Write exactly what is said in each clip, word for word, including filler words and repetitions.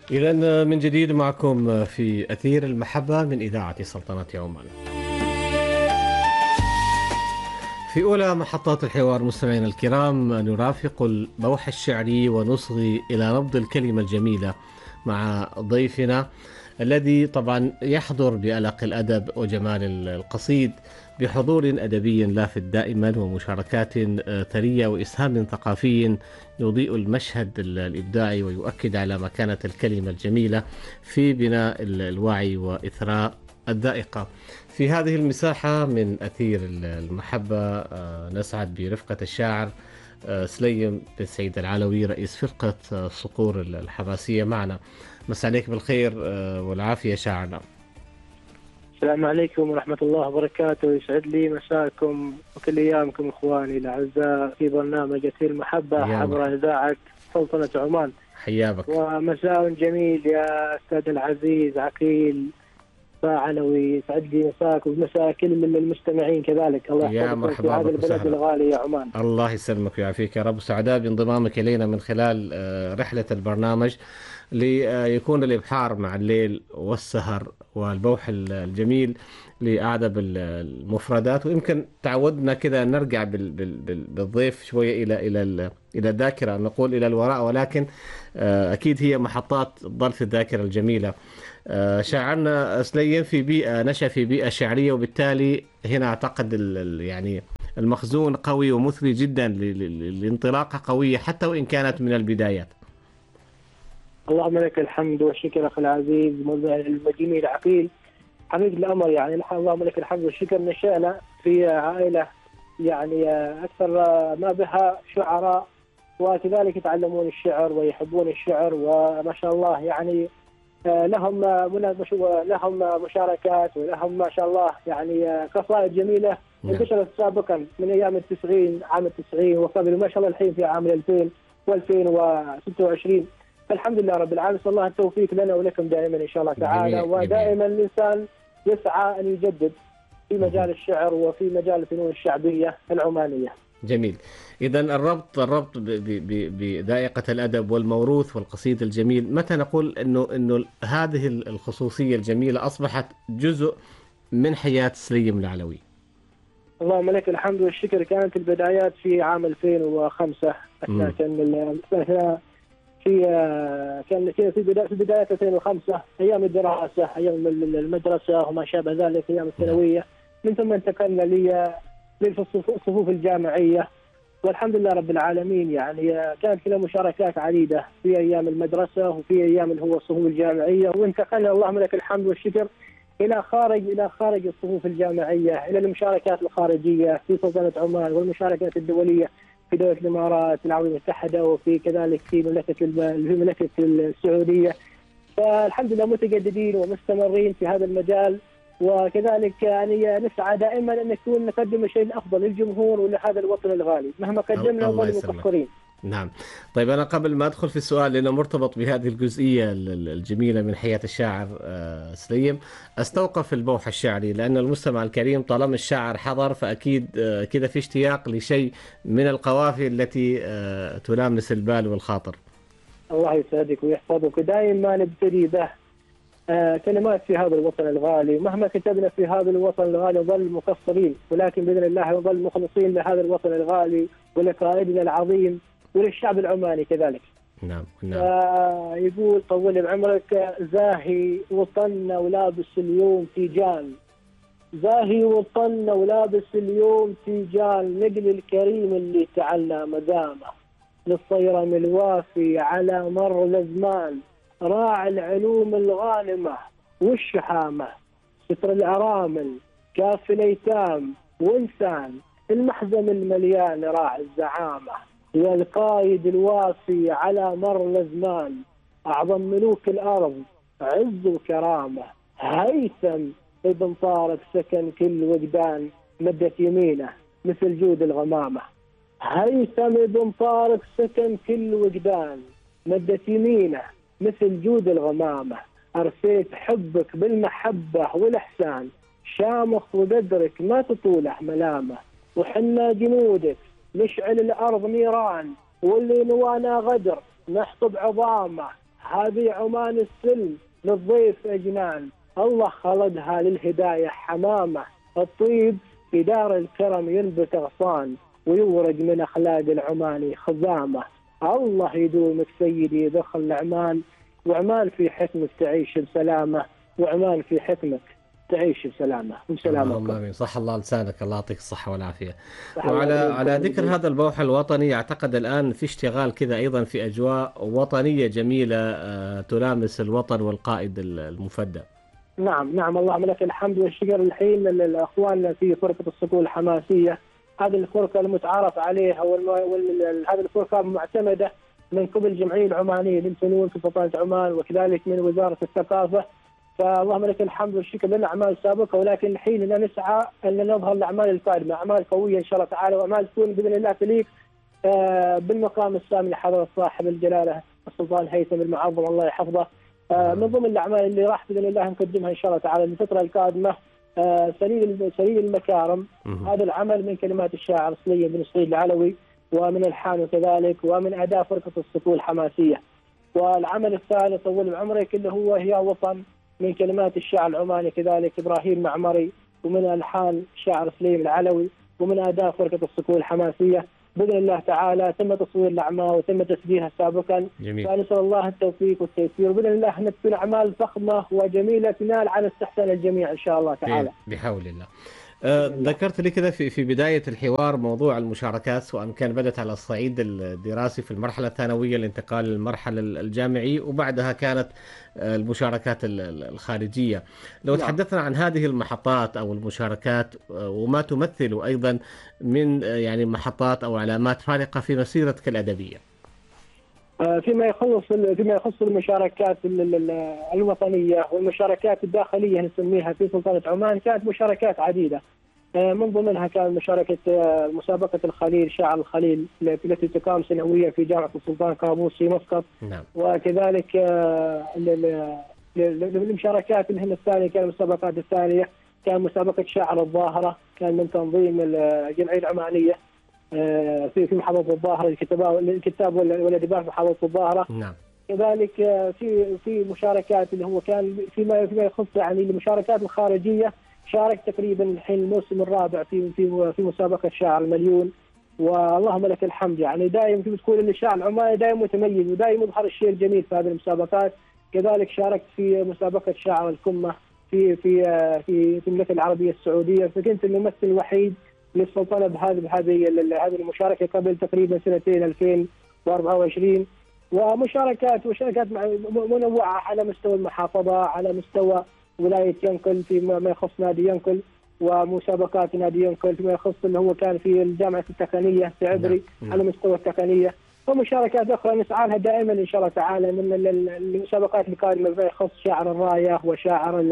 إذا من جديد معكم في أثير المحبة من إذاعة سلطنة عمان. في أولى محطات الحوار مستمعينا الكرام نرافق البوح الشعري ونصغي إلى نبض الكلمة الجميلة مع ضيفنا الذي طبعا يحضر بألق الأدب وجمال القصيد بحضور أدبي لافت دائما ومشاركات ثرية وإسهام ثقافي يضيء المشهد الإبداعي ويؤكد على مكانة الكلمة الجميلة في بناء الوعي وإثراء الذائقة. في هذه المساحة من أثير المحبة نسعد برفقة الشاعر سليم بن سعيد العلوي رئيس فرقة صقور الحماسية معنا. مساء عليك بالخير والعافية شاعرنا. السلام عليكم ورحمة الله وبركاته. يسعد لي مساكم وكل أيامكم إخواني الأعزاء في برنامج أثير المحبة عبر إذاعة سلطنة عمان. حيابك ومساء جميل يا أستاذ العزيز عقيل علوي. يسعد لي مساك ومساء كل من المستمعين كذلك. الله يحفظك في هذا البلد الغالي يا عمان. الله يسلمك ويعافيك يا رب. سعداء بانضمامك إلينا من خلال رحلة البرنامج ليكون الإبحار مع الليل والسهر والبوح الجميل لأعذب المفردات. ويمكن تعودنا كذا نرجع بالضيف شوية إلى إلى إلى الذاكرة، نقول إلى الوراء، ولكن أكيد هي محطات تظل في الذاكرة الجميلة. شاعرنا سليم في بيئة نشأ في بيئة شعرية، وبالتالي هنا أعتقد يعني المخزون قوي ومثري جدا لانطلاقة قوية حتى وإن كانت من البدايات. اللهم لك الحمد والشكر أخي العزيز الجميل عقيل. حبيب الأمر يعني اللهم لك الحمد والشكر. نشأنا في عائلة يعني أكثر ما بها شعراء، وكذلك يتعلمون الشعر ويحبون الشعر، وما شاء الله يعني لهم لهم مشاركات ولهم ما شاء الله يعني قصائد جميلة انتشرت سابقا من أيام التسعين، عام التسعين وقبل، ما شاء الله الحين في عام ألفين وألفين وستة وعشرين. فالحمد لله رب العالمين، صلى الله التوفيق لنا ولكم دائما إن شاء الله تعالى. جميل. ودائما جميل. الإنسان يسعى أن يجدد في مجال الشعر وفي مجال الفنون الشعبية العمانية. جميل. إذا الربط الربط بذائقة الأدب والموروث والقصيد الجميل، متى نقول إنه إنه هذه الخصوصية الجميلة أصبحت جزء من حياة سليم العلوي؟ اللهم لك الحمد والشكر. كانت البدايات في عام ألفين وخمسة أثناء كان في كان في بدايات ألفين وخمسة أيام الدراسة، أيام المدرسة وما شابه ذلك، أيام الثانوية. من ثم انتقلنا لي للصفوف الجامعية، والحمد لله رب العالمين. يعني كانت لنا مشاركات عديدة في أيام المدرسة وفي أيام اللي هو الصفوف الجامعية، وانتقلنا اللهم لك الحمد والشكر إلى خارج إلى خارج الصفوف الجامعية، إلى المشاركات الخارجية في سلطنة عمان والمشاركات الدولية في دولة الإمارات العربية المتحدة، وفي كذلك في مملكة في مملكة السعودية. فالحمد لله متجددين ومستمرين في هذا المجال، وكذلك يعني نسعى دائما أن نكون نقدم الشيء الأفضل للجمهور ولهذا الوطن الغالي مهما قدمنا نظل مقصرين. نعم. طيب أنا قبل ما أدخل في السؤال لأنه مرتبط بهذه الجزئية الجميلة من حياة الشاعر سليم، أستوقف البوح الشعري، لأن المستمع الكريم طالما الشاعر حضر فأكيد كذا في اشتياق لشيء من القوافي التي تلامس البال والخاطر. الله يسعدك ويحفظك. دائما نبتدي به آه كلمات في هذا الوطن الغالي، مهما كتبنا في هذا الوطن الغالي نظل مقصرين، ولكن بإذن الله نظل مخلصين لهذا الوطن الغالي ولقائدنا العظيم وللشعب العماني كذلك. نعم نعم. آه يقول طول بعمرك زاهي وطننا ولابس اليوم تيجان، زاهي وطننا ولابس اليوم تيجان، نقل الكريم اللي تعلى مدامه، للصيرم الوافي على مر الأزمان، راعي العلوم الغانمة والشحامة، ستر الأرامل كاف الأيتام وإنسان، المحزن المليان راعي الزعامة، يا القايد الوافي على مر الأزمان، أعظم ملوك الأرض عز وكرامة، هيثم ابن طارق سكن كل وجدان، مدت يمينه مثل جود الغمامة، هيثم ابن طارق سكن كل وجدان، مدت يمينه مثل جود الغمامة، أرسيت حبك بالمحبة والإحسان، شامخ وقدرك ما تطوله ملامة، وحنا جنودك نشعل الأرض نيران، واللي نوانا غدر نحطب عظامه، هذه عمان السلم للضيف أجنان، الله خلدها للهداية حمامة، الطيب في دار الكرم ينبت غصان، ويورد من أخلاق العماني خزامة. الله يدومك سيدي دخل عمان، وعمان في حكمك تعيش بسلامة، وعمان في حكمك تعيش بسلامة وبسلامة. اللهم امين. صح الله لسانك، الله يعطيك الصحه والعافيه. وعلى على ذكر هذا البوح الوطني، اعتقد الان في اشتغال كذا ايضا في اجواء وطنيه جميله آه، تلامس الوطن والقائد المفدى. نعم نعم، اللهم لك الحمد والشكر. الحين الاخوان في فرقه الصقور الحماسيه، هذه الفرقه المتعارف عليها، وهذه الفرقه معتمده من قبل الجمعيه العمانيه للفنون في سلطنه عمان، وكذلك من وزاره الثقافه. فاللهم لك الحمد والشكر لنا اعمال سابقه، ولكن الحين نسعى ان نظهر الاعمال القادمه، اعمال قويه ان شاء الله تعالى، واعمال تكون باذن الله تليق بالمقام السامي لحضره صاحب الجلاله السلطان هيثم المعظم الله يحفظه. من ضمن الاعمال اللي راح باذن الله نقدمها ان شاء الله تعالى الفتره القادمه سليل سليل المكارم. هذا العمل من كلمات الشاعر سليم بن سعيد العلوي، ومن الحان كذلك، ومن اداء فرقه الصقور الحماسيه. والعمل الثالث طول عمرك اللي هو هي وطن، من كلمات الشاعر العماني كذلك ابراهيم معمري، ومن الحان الشاعر سليم العلوي، ومن اداء فرقه الصقور الحماسيه. باذن الله تعالى تم تصوير الاعمال وتم تسجيلها سابقا. جميل. فنسال الله التوفيق والتيسير، وباذن الله ان تكون اعمال فخمه وجميله تنال على استحسان الجميع ان شاء الله تعالى بحول الله. أه ذكرت لي كذا في في بدايه الحوار موضوع المشاركات، سواء كان بدات على الصعيد الدراسي في المرحله الثانويه الانتقال للمرحله الجامعي، وبعدها كانت المشاركات الخارجيه. لو نعم. تحدثنا عن هذه المحطات او المشاركات وما تمثل ايضا من يعني محطات او علامات فارقه في مسيرتك الادبيه. فيما يخص فيما يخص المشاركات الوطنيه والمشاركات الداخليه نسميها في سلطنه عمان، كانت مشاركات عديده. من ضمنها كان مشاركه مسابقه الخليل شاعر الخليل التي تقام سنويا في جامعه السلطان قابوس في مسقط. نعم. وكذلك المشاركات اللي الثانيه كان المسابقات الثانيه كان مسابقه شاعر الظاهره، كان من تنظيم الجمعيه العمانيه في في محافظه الظاهره الكتاب والادباء في محافظه الظاهره. نعم. كذلك في في مشاركات اللي هو كان فيما فيما يخص يعني المشاركات الخارجيه، شارك تقريبا الحين الموسم الرابع في في في مسابقه شاعر المليون، واللهم لك الحمد. يعني دائما تقول ان الشاعر العماني دائما متميز ودائما يظهر الشيء الجميل في هذه المسابقات. كذلك شاركت في مسابقه شاعر الكمه في في في في المملكه العربيه السعوديه، فكنت الممثل الوحيد للسلطنه بهذه بهذه هذه المشاركه قبل تقريبا سنتين ألفين وأربعة وعشرين. ومشاركات مشاركات منوعه على مستوى المحافظه، على مستوى ولايه ينقل فيما يخص نادي ينقل، ومسابقات نادي ينقل فيما يخص اللي هو كان في الجامعه التقنيه في عبري على مستوى التقنيه، ومشاركات اخرى نسعى لها دائما ان شاء الله تعالى من المسابقات القادمه فيما يخص شاعر الرايه وشاعر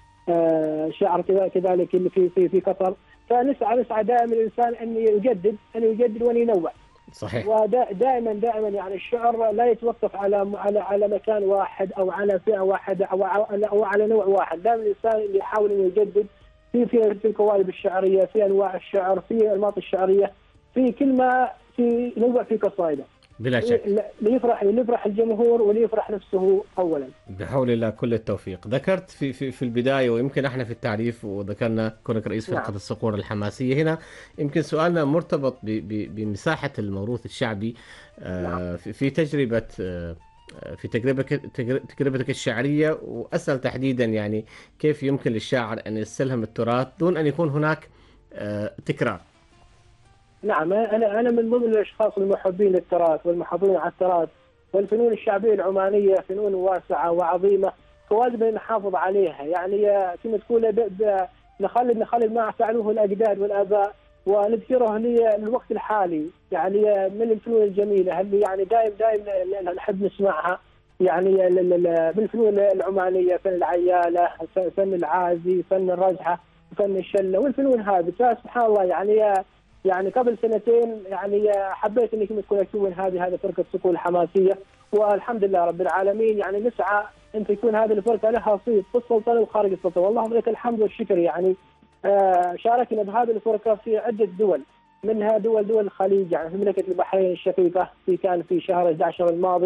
شاعر كذلك اللي في في في قطر. فنسعى نسعى دائما الانسان ان يجدد ان يجدد وان ينوع. صحيح. ودائما دائما يعني الشعر لا يتوقف على على على مكان واحد او على فئه واحده او او على نوع واحد، دائما الانسان اللي يحاول انه يجدد في في في القوالب الشعريه، في انواع الشعر، في الانماط الشعريه، في كل ما في ينوع في قصائده. بلا شك. ليفرح ليفرح الجمهور وليفرح نفسه اولا. بحول الله كل التوفيق. ذكرت في في في البدايه، ويمكن احنا في التعريف وذكرنا كونك رئيس فرقه نعم. الصقور الحماسيه. هنا يمكن سؤالنا مرتبط بمساحه الموروث الشعبي نعم. في تجربه في تجربتك تجربتك الشعريه، واسال تحديدا يعني كيف يمكن للشاعر ان يستلهم التراث دون ان يكون هناك تكرار. نعم، أنا أنا من ضمن الأشخاص المحبين للتراث والمحافظين على التراث، والفنون الشعبية العمانية فنون واسعة وعظيمة، فواجب أن نحافظ عليها. يعني كما تقول نخلد نخلد ما فعلوه الأجداد والآباء ونذكره للوقت الحالي، يعني من الفنون الجميلة اللي يعني دائم دائم نحب نسمعها، يعني من الفنون العمانية فن العيالة، فن العازي، فن الرزحة، فن الشلة، والفنون هذه. فسبحان الله يعني يعني قبل سنتين يعني حبيت اني كنت اكون هذه هذه فرقه الصقور الحماسيه، والحمد لله رب العالمين. يعني نسعى ان تكون هذه الفرقه لها صيت في السلطنه وخارج السلطنه، والله لك الحمد والشكر. يعني آه شاركنا بهذه الفرقه في عده دول، منها دول دول الخليج، يعني في مملكه البحرين الشقيقه في كان في شهر أحد عشر الماضي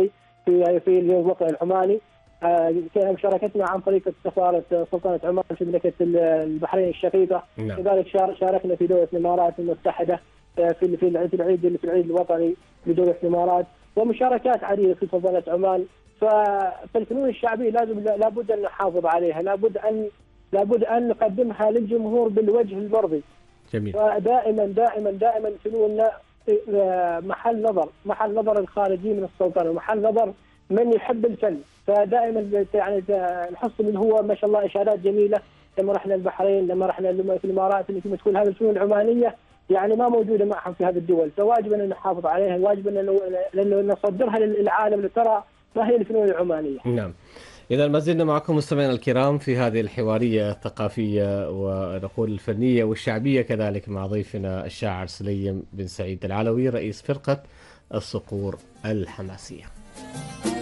في في اليوم الوطني العماني. مشاركتنا عن طريق سفاره سلطنه عمان في مملكه البحرين الشقيقه. نعم. كذلك شاركنا في دوله الامارات المتحده في في العيد في العيد الوطني لدوله الامارات، ومشاركات عديده في سلطنه عمان. فالفنون الشعبيه لازم لابد ان نحافظ عليها، لابد ان لابد ان نقدمها للجمهور بالوجه المرضي. جميل. ودائما دائما دائما فنوننا محل نظر محل نظر الخارجيين من السلطنه، ومحل نظر من يحب الفن. فدائما يعني نحصل اللي هو ما شاء الله اشارات جميله لما رحنا البحرين، لما رحنا في الامارات، اللي كما تقول هذه الفنون العمانيه يعني ما موجوده معهم في هذه الدول، فواجب ان نحافظ عليها، واجب ان نصدرها للعالم لترى ما هي الفنون العمانيه. نعم. إذا ما زلنا معكم مستمعينا الكرام في هذه الحوارية الثقافية ونقول الفنية والشعبية كذلك مع ضيفنا الشاعر سليم بن سعيد العلوي رئيس فرقة الصقور الحماسية.